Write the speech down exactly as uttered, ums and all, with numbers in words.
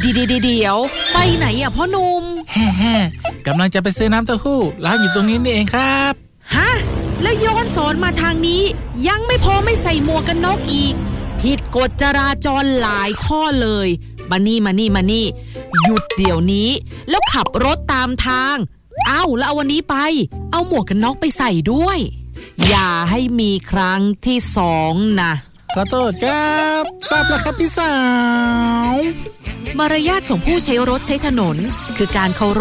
เดี๋ยวเดี๋ยวไปไหนอ่ะพ่อหนุ่มแฮ่ๆกำลังจะไปซื้อน้ำเต้าหู้ร้านอยู่ตรงนี้นี่เองครับฮะแล้วย้อนสอนมาทางนี้ยังไม่พอไม่ใส่หมวกกันน็อกอีกผิดกฎจราจรหลายข้อเลยมานี่มานี่มานี่หยุดเดี๋ยวนี้แล้วขับรถตามทางเอ้าแล้วเอาวันนี้ไปเอาหมวกกันน็อกไปใส่ด้วยอย่าให้มีครั้งที่สองนะขอโทษครับทราบแล้วครับพี่สาวมารยาทของผู้ใช้รถใช้ถนนคือการเคารพ